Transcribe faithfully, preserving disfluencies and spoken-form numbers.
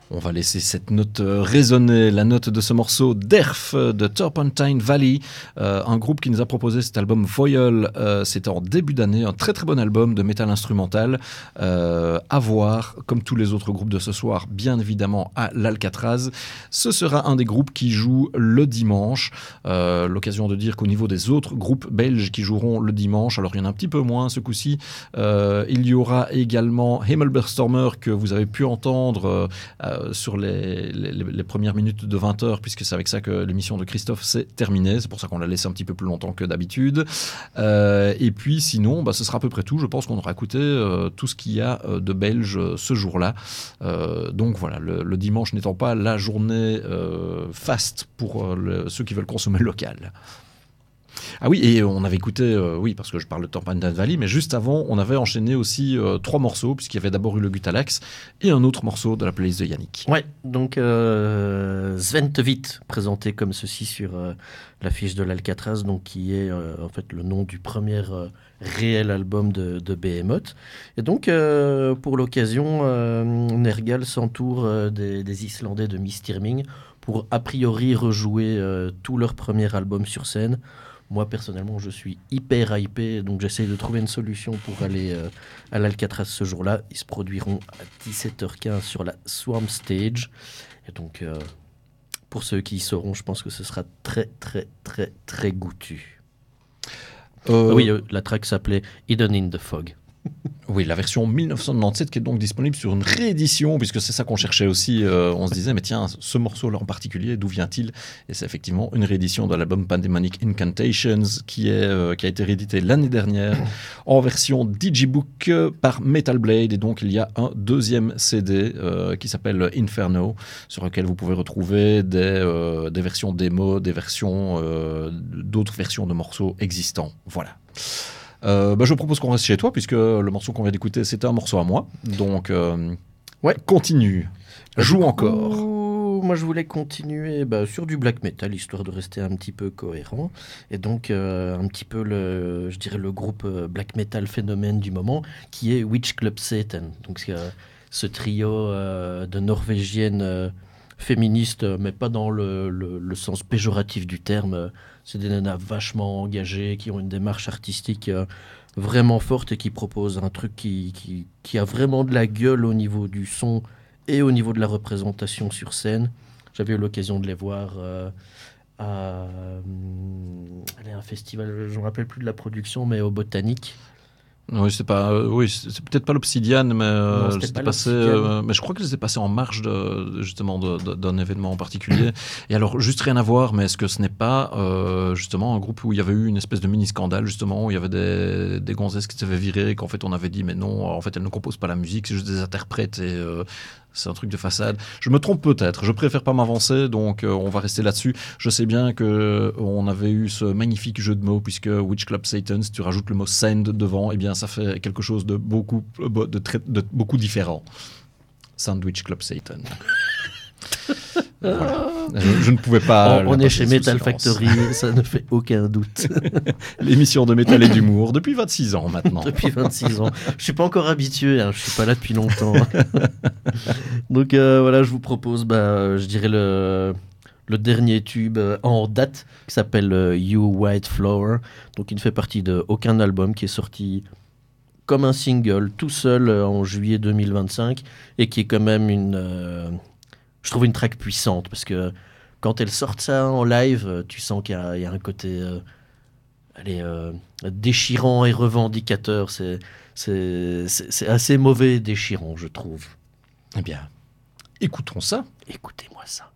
On va laisser cette note résonner, la note de ce morceau d'Erf de Turpentine Valley, euh, un groupe qui nous a proposé cet album Foil, euh, c'était en début d'année, un très très bon album de métal instrumental, euh, à voir, comme tous les autres groupes de ce soir, bien évidemment à l'Alcatraz. Ce sera un des groupes qui joue le dimanche, euh, l'occasion de dire qu'au niveau des autres groupes belges qui joueront le dimanche, alors il y en a un petit peu moins ce coup-ci, euh, il y aura également Himmelberstormer que vous avez pu entendre euh, sur les, les, les premières minutes de vingt heures, puisque c'est avec ça que l'émission de Christophe s'est terminée. C'est pour ça qu'on l'a laissé un petit peu plus longtemps que d'habitude. Euh, et puis sinon, bah, ce sera à peu près tout. Je pense qu'on aura écouté euh, tout ce qu'il y a de belge euh, ce jour-là. Euh, donc voilà, le, le dimanche n'étant pas la journée euh, faste pour euh, le, ceux qui veulent consommer local. Ah oui, et on avait écouté, euh, oui, parce que je parle de Turpentine Valley, mais juste avant, on avait enchaîné aussi euh, trois morceaux, puisqu'il y avait d'abord eu le Gutalax et un autre morceau de la playlist de Yannick. Ouais, donc euh, Sventevit, présenté comme ceci sur euh, l'affiche de l'Alcatraz, donc qui est euh, en fait le nom du premier euh, réel album de, de Behemoth. Et donc, euh, pour l'occasion, euh, Nergal s'entoure euh, des, des Islandais de Mistirming pour a priori rejouer euh, tout leur premier album sur scène. Moi, personnellement, je suis hyper hypé, donc j'essaye de trouver une solution pour aller euh, à l'Alcatraz ce jour-là. Ils se produiront à dix-sept heures quinze sur la Swarm Stage. Et donc, euh, pour ceux qui y seront, je pense que ce sera très, très, très, très goûtu. Euh... Ah oui, euh, la track s'appelait Hidden in the Fog. Oui, la version dix-neuf cent quatre-vingt-dix-sept qui est donc disponible sur une réédition, puisque c'est ça qu'on cherchait aussi. Euh, on se disait, mais tiens, ce morceau-là en particulier, d'où vient-il ? Et c'est effectivement une réédition de l'album Pandemonic Incantations qui, est, euh, qui a été réédité l'année dernière en version Digibook par Metal Blade. Et donc, il y a un deuxième C D euh, qui s'appelle Inferno, sur lequel vous pouvez retrouver des, euh, des versions démo, des versions, euh, d'autres versions de morceaux existants. Voilà. Euh, bah je propose qu'on reste chez toi, puisque le morceau qu'on vient d'écouter, c'était un morceau à moi. Donc, euh, ouais, continue. Joue coup, encore. Moi, je voulais continuer bah, sur du black metal, histoire de rester un petit peu cohérent. Et donc, euh, un petit peu, le, je dirais, le groupe black metal phénomène du moment, qui est Witch Club Satan. Donc, euh, ce trio euh, de norvégiennes euh, féministes, mais pas dans le, le, le sens péjoratif du terme. C'est des nanas vachement engagées, qui ont une démarche artistique euh, vraiment forte et qui proposent un truc qui, qui, qui a vraiment de la gueule au niveau du son et au niveau de la représentation sur scène. J'avais eu l'occasion de les voir euh, à euh, un festival, je ne me rappelle plus de la production, mais au Botanique. Oui, c'est pas, euh, oui, c'est peut-être pas l'Obsidian, mais euh, non, c'était c'était pas passé, euh, mais je crois que c'était passé en marge de, justement de, de, d'un événement en particulier. Et alors, juste rien à voir, mais est-ce que ce n'est pas euh, justement un groupe où il y avait eu une espèce de mini scandale, justement, où il y avait des, des gonzesses qui s'avaient virées, qu'en fait on avait dit mais non, en fait elles ne composent pas la musique, c'est juste des interprètes et euh, c'est un truc de façade. Je me trompe peut-être, je préfère pas m'avancer, donc euh, on va rester là-dessus. Je sais bien que on avait eu ce magnifique jeu de mots, puisque Witch Club Satan, si tu rajoutes le mot sand devant, eh bien ça fait quelque chose de beaucoup, de très, de beaucoup différent. Sandwich Club Satan. Voilà. Je, je ne pouvais pas. On, on est chez Metal Factory, ça ne fait aucun doute. L'émission de métal et d'humour depuis vingt-six ans maintenant. Depuis vingt-six ans. Je ne suis pas encore habitué, hein, je ne suis pas là depuis longtemps. Donc euh, voilà, je vous propose, bah, je dirais, le, le dernier tube en date qui s'appelle euh, You White Flower. Donc il ne fait partie de aucun album, qui est sorti comme un single tout seul euh, en juillet deux mille vingt-cinq et qui est quand même une. Euh, je trouve une track puissante, parce que quand elle sort ça en live, tu sens qu'il y a, il y a un côté euh, allez, euh, déchirant et revendicateur. C'est, c'est, c'est, c'est assez mauvais et déchirant, je trouve. Eh bien, écoutons ça. Écoutez-moi ça.